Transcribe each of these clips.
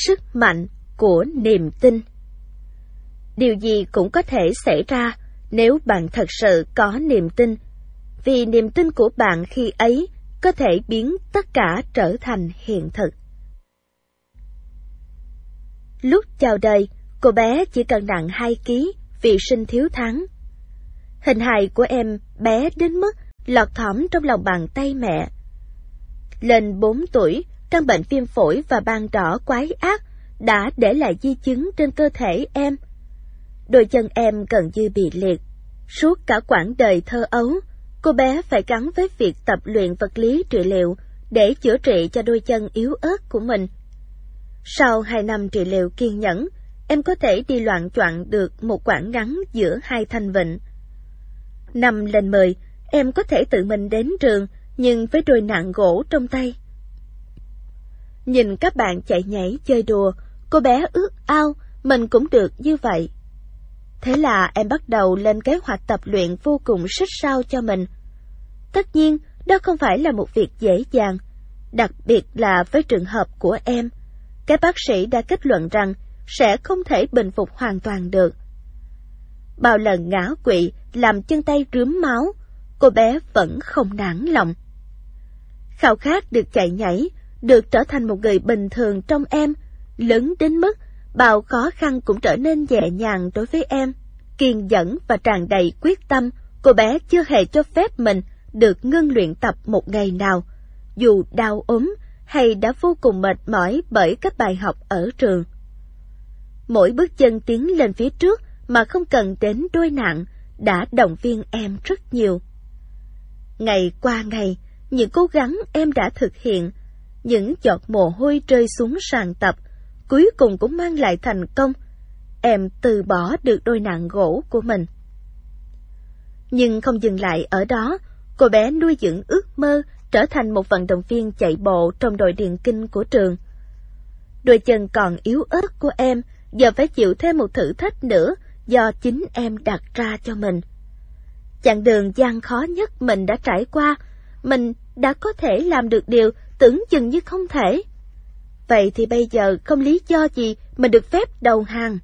sức mạnh của niềm tin. Điều gì cũng có thể xảy ra nếu bạn thật sự có niềm tin, vì niềm tin của bạn khi ấy có thể biến tất cả trở thành hiện thực. Lúc chào đời, cô bé chỉ cần nặng 2 kg vì sinh thiếu tháng. Hình hài của em bé đến mức lọt thỏm trong lòng bàn tay mẹ. Lên 4 tuổi, căn bệnh viêm phổi và ban đỏ quái ác đã để lại di chứng trên cơ thể em. Đôi chân em gần như bị liệt. Suốt cả quãng đời thơ ấu, cô bé phải gắn với việc tập luyện vật lý trị liệu để chữa trị cho đôi chân yếu ớt của mình. Sau 2 năm trị liệu kiên nhẫn, em có thể đi loạng choạng được một quãng ngắn giữa 2 thanh vịnh. Năm lên 10, em có thể tự mình đến trường, nhưng với đôi nạng gỗ trong tay. Nhìn các bạn chạy nhảy chơi đùa, cô bé ước ao mình cũng được như vậy. Thế là em bắt đầu lên kế hoạch tập luyện vô cùng xích sao cho mình. Tất nhiên, đó không phải là một việc dễ dàng, đặc biệt là với trường hợp của em. Các bác sĩ đã kết luận rằng sẽ không thể bình phục hoàn toàn được. Bao lần ngã quỵ làm chân tay rướm máu, cô bé vẫn không nản lòng. Khao khát được chạy nhảy, được trở thành một người bình thường trong em, lớn đến mức bao khó khăn cũng trở nên nhẹ nhàng đối với em. Kiên nhẫn và tràn đầy quyết tâm, cô bé chưa hề cho phép mình được ngưng luyện tập một ngày nào, dù đau ốm hay đã vô cùng mệt mỏi bởi các bài học ở trường. Mỗi bước chân tiến lên phía trước mà không cần đến đôi nạng đã động viên em rất nhiều. Ngày qua ngày, những cố gắng em đã thực hiện, những giọt mồ hôi rơi xuống sàn tập, cuối cùng cũng mang lại thành công. Em từ bỏ được đôi nạng gỗ của mình. Nhưng không dừng lại ở đó, cô bé nuôi dưỡng ước mơ trở thành một vận động viên chạy bộ trong đội điền kinh của trường. Đôi chân còn yếu ớt của em giờ phải chịu thêm một thử thách nữa do chính em đặt ra cho mình. Chặng đường gian khó nhất mình đã trải qua, mình đã có thể làm được điều tưởng chừng như không thể. Vậy thì bây giờ không lý do gì mình được phép đầu hàng.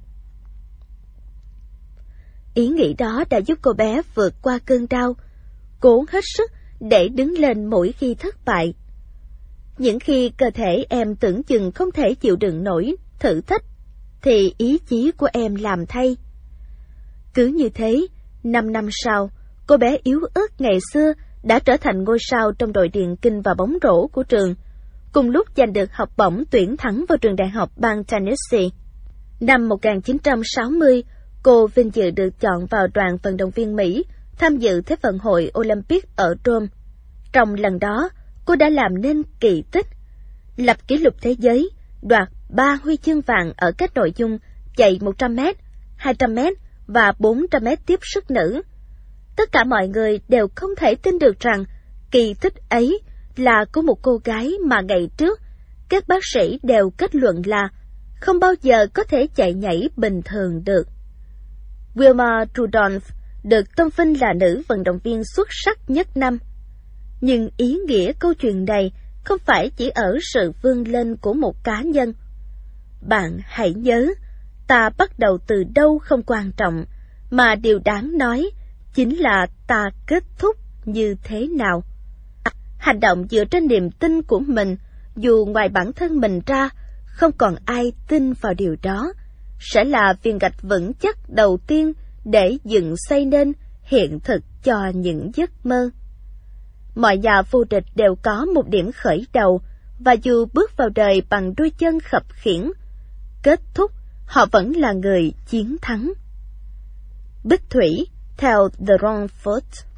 Ý nghĩ đó đã giúp cô bé vượt qua cơn đau, cố hết sức để đứng lên mỗi khi thất bại. Những khi cơ thể em tưởng chừng không thể chịu đựng nổi thử thách, thì ý chí của em làm thay. Cứ như thế, 5 năm sau, cô bé yếu ớt ngày xưa đã trở thành ngôi sao trong đội điền kinh và bóng rổ của trường, cùng lúc giành được học bổng tuyển thẳng vào trường đại học bang Tennessee. Năm 1960, cô vinh dự được chọn vào đoàn vận động viên Mỹ tham dự Thế vận hội Olympic ở Rome. Trong lần đó, cô đã làm nên kỳ tích, lập kỷ lục thế giới, đoạt 3 huy chương vàng ở các nội dung chạy 100m, 200m và 400m tiếp sức nữ. Tất cả mọi người đều không thể tin được rằng kỳ tích ấy là của một cô gái mà ngày trước các bác sĩ đều kết luận là không bao giờ có thể chạy nhảy bình thường được. Wilma Rudolph được tôn vinh là nữ vận động viên xuất sắc nhất năm. Nhưng ý nghĩa câu chuyện này không phải chỉ ở sự vươn lên của một cá nhân. Bạn hãy nhớ, ta bắt đầu từ đâu không quan trọng, mà điều đáng nói chính là ta kết thúc như thế nào. Hành động dựa trên niềm tin của mình, dù ngoài bản thân mình ra, không còn ai tin vào điều đó, sẽ là viên gạch vững chắc đầu tiên để dựng xây nên hiện thực cho những giấc mơ. Mọi nhà vô địch đều có một điểm khởi đầu, và dù bước vào đời bằng đôi chân khập khiễng, kết thúc họ vẫn là người chiến thắng. Bích Thủy theo The Wrong Foot.